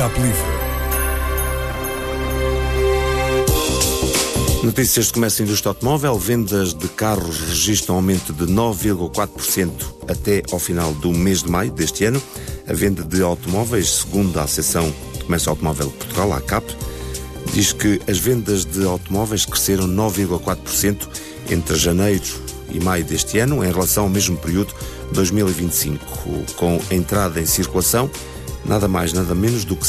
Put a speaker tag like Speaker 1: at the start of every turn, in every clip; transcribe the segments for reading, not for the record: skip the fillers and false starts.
Speaker 1: Cap Livre.
Speaker 2: Notícias de comércio e indústria automóvel. Vendas de carros registram aumento de 9,4% até ao final do mês de maio deste ano. A venda de automóveis, segundo a Associação de Comércio Automóvel de Portugal, a ACAP, diz que as vendas de automóveis cresceram 9,4% entre janeiro e maio deste ano, em relação ao mesmo período de 2025, com a entrada em circulação nada mais, nada menos do que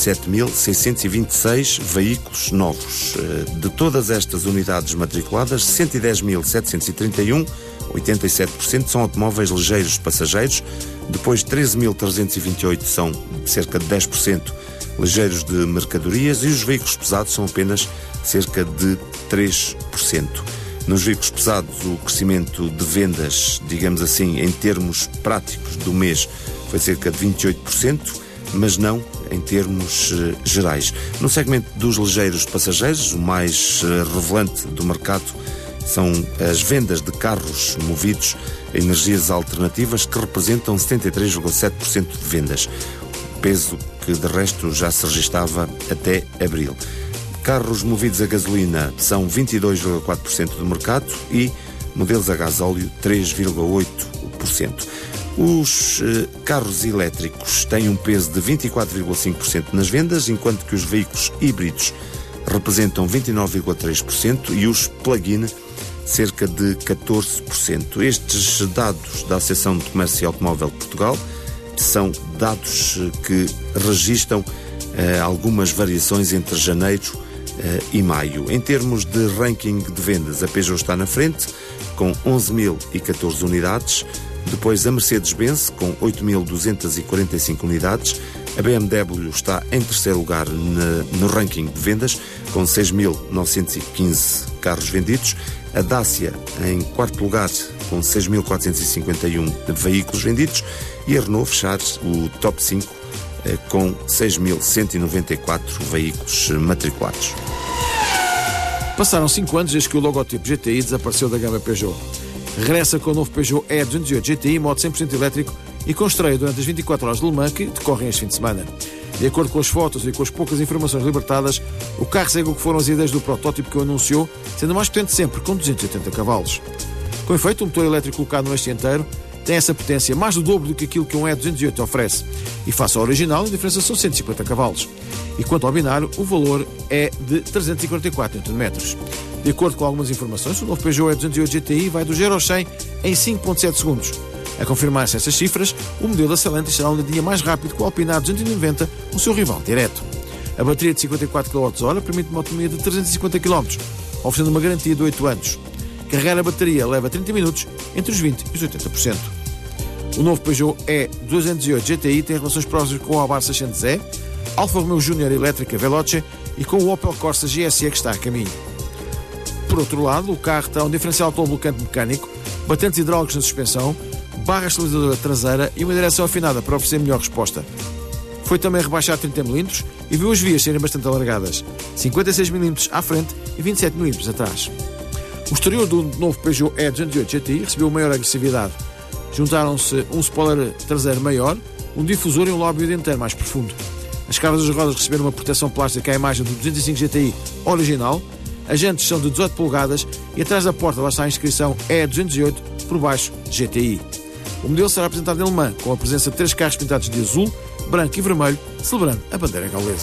Speaker 2: 127.626 veículos novos. De todas estas unidades matriculadas, 110.731, 87%, são automóveis ligeiros passageiros, depois 13.328 são cerca de 10% ligeiros de mercadorias e os veículos pesados são apenas cerca de 3%. Nos veículos pesados, o crescimento de vendas, digamos assim, em termos práticos do mês, foi cerca de 28%, mas não em termos gerais. No segmento dos ligeiros passageiros, o mais relevante do mercado são as vendas de carros movidos a energias alternativas, que representam 73,7% de vendas, peso que de resto já se registava até abril. Carros movidos a gasolina são 22,4% do mercado e modelos a gasóleo 3,8%. Os carros elétricos têm um peso de 24,5% nas vendas, enquanto que os veículos híbridos representam 29,3% e os plug-in cerca de 14%. Estes dados da Associação de Comércio Automóvel de Portugal são dados que registram algumas variações entre janeiro e maio. Em termos de ranking de vendas, a Peugeot está na frente, com 11.014 unidades. Depois a Mercedes-Benz, com 8.245 unidades. A BMW está em terceiro lugar no ranking de vendas, com 6.915 carros vendidos. A Dacia em quarto lugar, com 6.451 veículos vendidos. E a Renault fechar o top 5 com 6.194 veículos matriculados.
Speaker 3: Passaram 5 anos desde que o logotipo GTI desapareceu da gama Peugeot. Regressa com o novo Peugeot E208 GTI, modo 100% elétrico e com estreia durante as 24 horas de Le Mans que decorrem este fim de semana. De acordo com as fotos e com as poucas informações libertadas, o carro segue o que foram as ideias do protótipo que o anunciou, sendo o mais potente sempre, com 280 cavalos. Com efeito, o motor elétrico colocado no eixo inteiro tem essa potência mais do dobro do que aquilo que um E208 oferece. E face ao original, a diferença são 150 cavalos. E quanto ao binário, o valor é de 344 Nm. De acordo com algumas informações, o novo Peugeot E208 GTI vai do 0 ao 100 em 5,7 segundos. A confirmar-se essas cifras, o modelo da Stellantis será um dia mais rápido que o Alpina 290, o seu rival direto. A bateria de 54 kWh permite uma autonomia de 350 km, oferecendo uma garantia de 8 anos. Carregar a bateria leva 30 minutos, entre os 20% e os 80%. O novo Peugeot E208 GTI tem relações próximas com o Abarth 600E, Alfa Romeo Junior elétrica Veloce e com o Opel Corsa GSE que está a caminho. Por outro lado, o carro terá um diferencial autoblocante mecânico, batentes hidráulicos na suspensão, barra estabilizadora traseira e uma direção afinada para oferecer melhor resposta. Foi também rebaixado 30 mm e viu as vias serem bastante alargadas, 56 mm à frente e 27 mm atrás. O exterior do novo Peugeot E208 GTI recebeu maior agressividade. Juntaram-se um spoiler traseiro maior, um difusor e um lóbio dianteiro mais profundo. As cavas das rodas receberam uma proteção plástica à imagem do 205 GTI original, as jantes são de 18 polegadas e atrás da porta lá está a inscrição E208, por baixo GTI. O modelo será apresentado em Le Mans, com a presença de 3 carros pintados de azul, branco e vermelho, celebrando a bandeira gaulesa.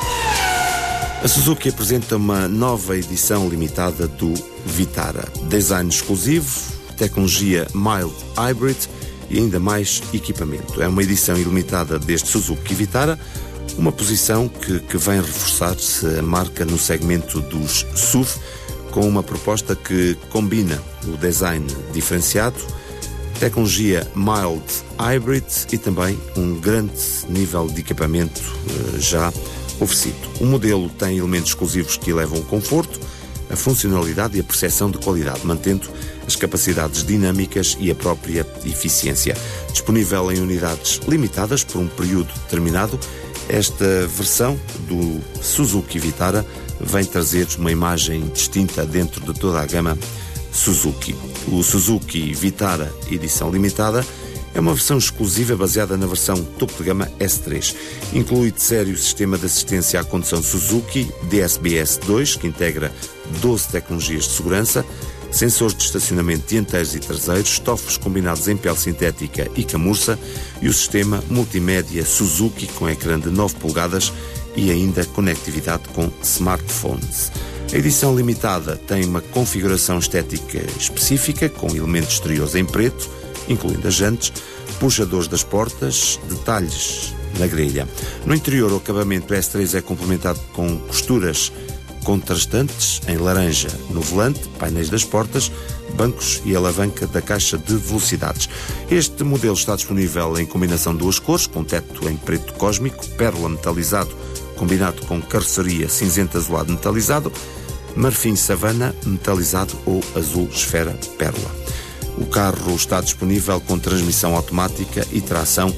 Speaker 2: A Suzuki apresenta uma nova edição limitada do Vitara. Design exclusivo, tecnologia mild hybrid e ainda mais equipamento. É uma edição ilimitada deste Suzuki Vitara, uma posição que vem reforçar-se a marca no segmento dos SUV, com uma proposta que combina o design diferenciado, tecnologia mild hybrid e também um grande nível de equipamento já oferecido. O modelo tem elementos exclusivos que elevam o conforto, a funcionalidade e a percepção de qualidade, mantendo as capacidades dinâmicas e a própria eficiência. Disponível em unidades limitadas por um período determinado, esta versão do Suzuki Vitara vem trazer uma imagem distinta dentro de toda a gama Suzuki. O Suzuki Vitara edição limitada É uma versão exclusiva baseada na versão topo de gama S3. Inclui de série o sistema de assistência à condução Suzuki DSBS 2, que integra 12 tecnologias de segurança, sensores de estacionamento dianteiros e traseiros, estofos combinados em pele sintética e camurça e o sistema multimédia Suzuki com ecrã de 9 polegadas e ainda conectividade com smartphones. A edição limitada tem uma configuração estética específica, com elementos exteriores em preto, incluindo as jantes, puxadores das portas, detalhes na grelha. No interior, o acabamento S3 é complementado com costuras contrastantes em laranja no volante, painéis das portas, bancos e alavanca da caixa de velocidades. Este modelo está disponível em combinação de duas cores, com teto em preto cósmico, pérola metalizado combinado com carroceria cinzento azulado metalizado, marfim savana metalizado ou azul esfera pérola. O carro está disponível com transmissão automática e tração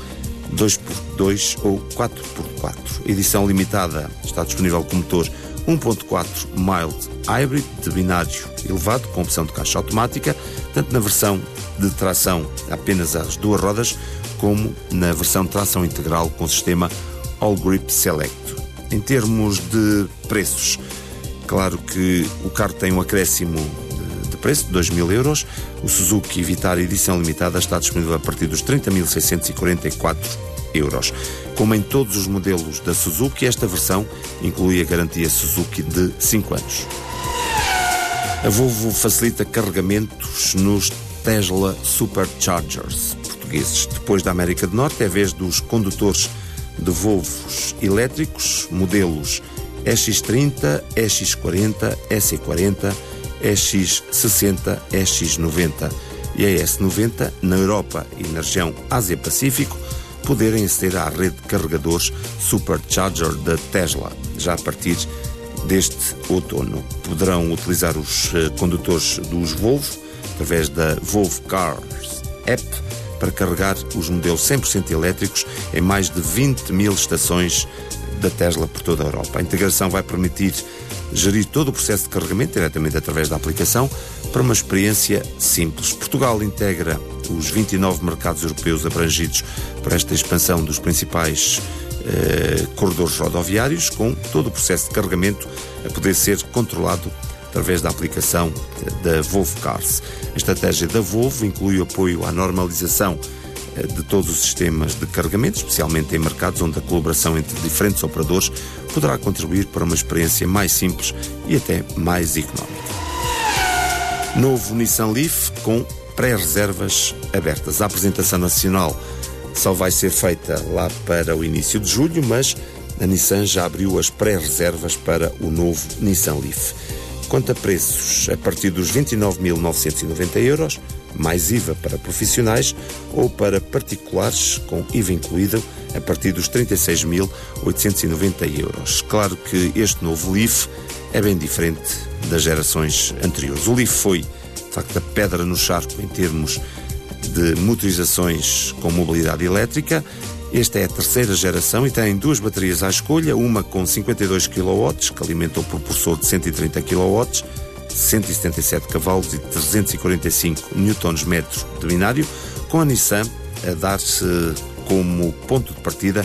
Speaker 2: 2x2 ou 4x4. Edição limitada está disponível com motor 1.4 mild hybrid de binário elevado com opção de caixa automática, tanto na versão de tração apenas às duas rodas, como na versão de tração integral com sistema All Grip Select. Em termos de preços, claro que o carro tem um acréscimo de preço de 2.000 euros. O Suzuki Vitara edição limitada está disponível a partir dos 30.644 euros. Como em todos os modelos da Suzuki, esta versão inclui a garantia Suzuki de 5 anos. A Volvo facilita carregamentos nos Tesla Superchargers portugueses. Depois da América do Norte, é vez dos condutores de Volvos elétricos, modelos EX30, EX40, EC40, EX60, EX90 e ES90 na Europa e na região Ásia-Pacífico, poderem aceder à rede de carregadores Supercharger da Tesla, já a partir deste outono. Poderão utilizar os condutores dos Volvo através da Volvo Cars App para carregar os modelos 100% elétricos em mais de 20.000 estações da Tesla por toda a Europa. A integração vai permitir gerir todo o processo de carregamento diretamente através da aplicação para uma experiência simples. Portugal integra os 29 mercados europeus abrangidos por esta expansão dos principais corredores rodoviários, com todo o processo de carregamento a poder ser controlado através da aplicação da Volvo Cars. A estratégia da Volvo inclui o apoio à normalização de todos os sistemas de carregamento, especialmente em mercados onde a colaboração entre diferentes operadores poderá contribuir para uma experiência mais simples e até mais económica. Novo Nissan Leaf com pré-reservas abertas. A apresentação nacional só vai ser feita lá para o início de julho, mas a Nissan já abriu as pré-reservas para o novo Nissan Leaf. Quanto a preços, a partir dos 29.990 euros, mais IVA para profissionais, ou para particulares, com IVA incluído, a partir dos 36.890 euros. Claro que este novo Leaf é bem diferente das gerações anteriores. O Leaf foi, de facto, a pedra no charco em termos de motorizações com mobilidade elétrica. Esta é a terceira geração e tem duas baterias à escolha, uma com 52 kW, que alimenta o propulsor de 130 kW, 177 cavalos e 345 Nm de binário, com a Nissan a dar-se como ponto de partida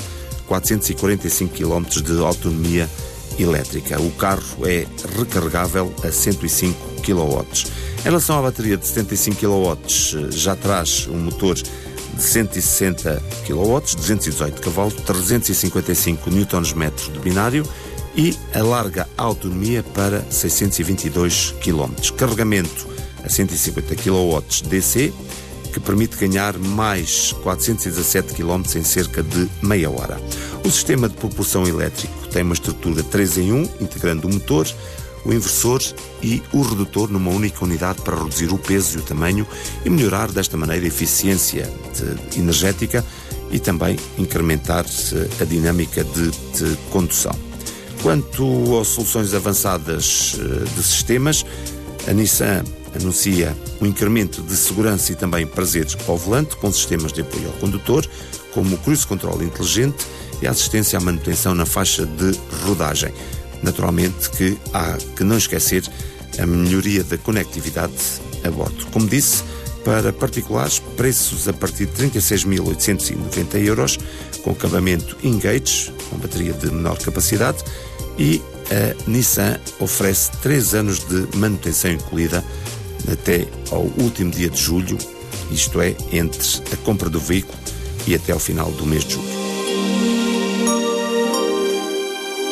Speaker 2: 445 km de autonomia elétrica. O carro é recarregável a 105 kW. Em relação à bateria de 75 kW, já traz um motor de 160 kW, 218 cavalos, 355 Nm de binário e alarga a autonomia para 622 km. Carregamento a 150 kW DC, que permite ganhar mais 417 km em cerca de meia hora. O sistema de propulsão elétrico tem uma estrutura 3 em 1, integrando o motor, o inversor e o redutor numa única unidade para reduzir o peso e o tamanho e melhorar desta maneira a eficiência energética e também incrementar a dinâmica de condução. Quanto às soluções avançadas de sistemas, a Nissan anuncia um incremento de segurança e também prazeres ao volante, com sistemas de apoio ao condutor, como o Cruise Control inteligente e a assistência à manutenção na faixa de rodagem. Naturalmente que há que não esquecer a melhoria da conectividade a bordo. Como disse, Para particulares, preços a partir de 36.890 euros, com acabamento Engage, com bateria de menor capacidade, e a Nissan oferece 3 anos de manutenção incluída até ao último dia de julho, isto é, entre a compra do veículo e até ao final do mês de julho.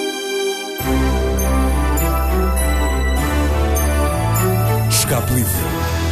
Speaker 1: Escape Livre.